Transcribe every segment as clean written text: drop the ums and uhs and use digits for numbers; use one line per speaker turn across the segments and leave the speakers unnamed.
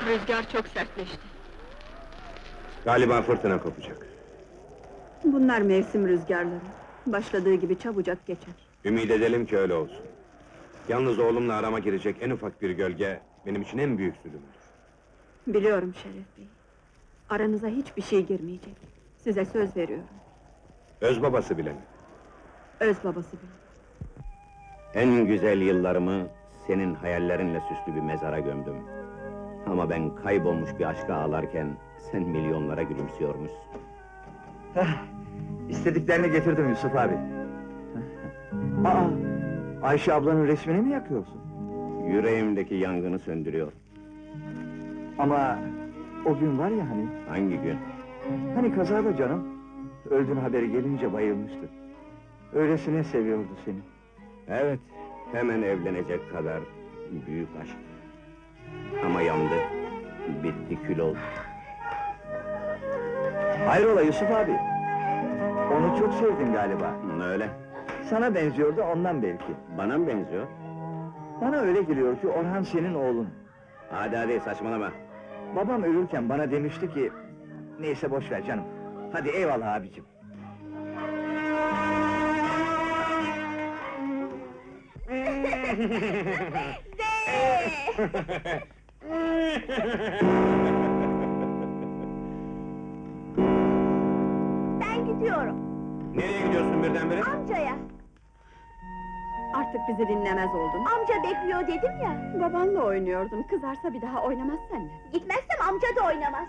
Rüzgar çok sertleşti.
Galiba fırtına kopacak.
Bunlar mevsim rüzgarları. Başladığı gibi çabucak geçer.
Ümid edelim ki öyle olsun. Yalnız oğlumla arama girecek en ufak bir gölge, benim için en büyük zulümdür.
Biliyorum Şeref Bey. Aranıza hiçbir şey girmeyecek. Size söz veriyorum.
Öz babası bile mi?
Öz babası bile.
En güzel yıllarımı senin hayallerinle süslü bir mezara gömdüm. Ama ben kaybolmuş bir aşka ağlarken sen milyonlara gülümsüyormuşsun.
İstediklerini getirdim Yusuf abi. Aa, Ayşe ablanın resmini mi yakıyorsun?
Yüreğimdeki yangını söndürüyor.
Ama o gün var ya hani,
Hangi gün?
hani kazada canım, öldüğün haberi gelince bayılmıştı. Öylesine seviyordu seni.
Evet, hemen evlenecek kadar büyük aşk. Ama yandı, bitti, kül oldu.
Hayrola Yusuf abi? Onu çok sevdin galiba.
Öyle,
Sana benziyordu ondan belki.
bana mı benziyor?
Bana öyle geliyor ki Orhan senin oğlun.
Hadi saçmalama.
Babam ölürken bana demişti ki... Neyse boş ver canım. Hadi eyvallah abicim.
Ben gidiyorum,
Nereye gidiyorsun birdenbire?
amcaya.
Artık bizi dinlemez oldun.
Amca bekliyor dedim ya.
Babanla oynuyordun, kızarsa bir daha oynamaz seninle.
Gitmezsem amca da oynamaz.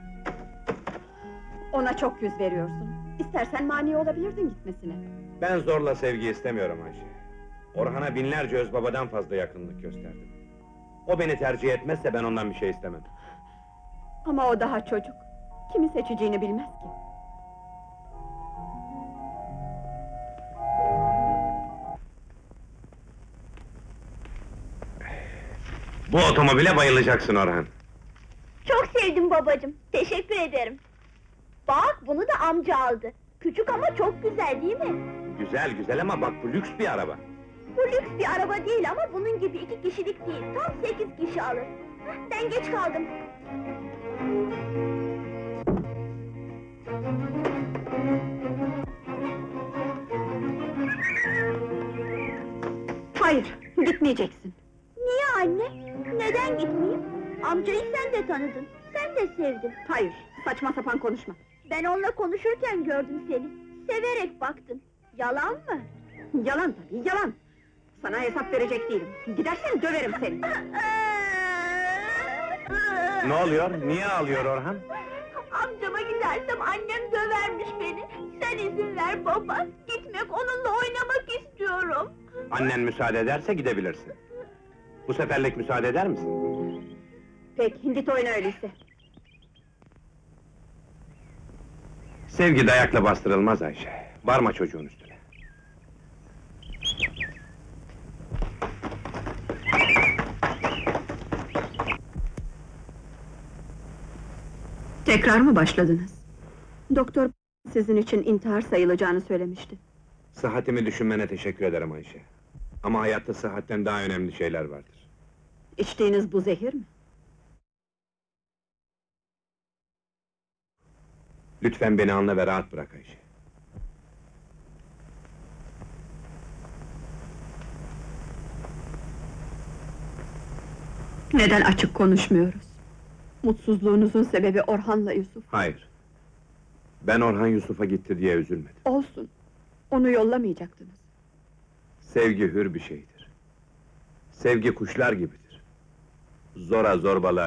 Ona çok yüz veriyorsun. İstersen mani olabilirdin gitmesine.
Ben zorla sevgi istemiyorum Ayşe. Orhan'a binlerce öz babadan fazla yakınlık gösterdim. O beni tercih etmezse ben ondan bir şey istemem.
Ama o daha çocuk. Kimi seçeceğini bilmez ki.
Bu otomobile bayılacaksın Orhan.
Çok sevdim babacığım, teşekkür ederim. Bak, bunu da amca aldı. Küçük ama çok güzel değil mi?
Güzel güzel ama bak bu lüks bir araba.
Bu lüks bir araba değil ama bunun gibi 2 kişilik değil, tam 8 kişi alır. Ben geç kaldım.
Hayır, gitmeyeceksin.
Niye anne? Neden gitmeyeyim? Amcayı sen de tanıdın, sen de sevdin.
Hayır, saçma sapan konuşma.
Ben onunla konuşurken gördüm seni. Severek baktın. Yalan mı?
Yalan tabii, yalan! Sana hesap verecek değilim. Gidersen döverim seni.
Ne oluyor? Niye ağlıyor Orhan?
Amcama gidersem annem dövermiş beni. Sen izin ver baba. Gitmek, onunla oynamak istiyorum.
Annen müsaade ederse gidebilirsin. Bu seferlik müsaade eder misin?
Peki, git oyna öyleyse.
Sevgi dayakla bastırılmaz Ayşe. Varma çocuğun üstüne.
Tekrar mı başladınız? Doktor sizin için intihar sayılacağını söylemişti.
Sıhhatimi düşünmene teşekkür ederim Ayşe. Ama hayatta sıhhatten daha önemli şeyler vardır.
İçtiğiniz bu zehir mi?
Lütfen beni anla ve rahat bırak Ayşe.
Neden açık konuşmuyoruz? Mutsuzluğunuzun sebebi Orhan'la Yusuf.
Hayır. Ben Orhan Yusuf'a gitti diye üzülmedim.
Olsun, onu yollamayacaktınız.
Sevgi hür bir şeydir. Sevgi kuşlar gibidir. Zora zorbalığa